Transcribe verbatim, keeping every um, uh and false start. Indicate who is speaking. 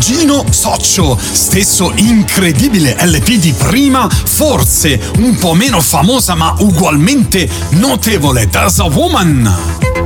Speaker 1: Gino Soccio, stesso incredibile L P di prima, forse un po' meno famosa ma ugualmente notevole, There's a Woman.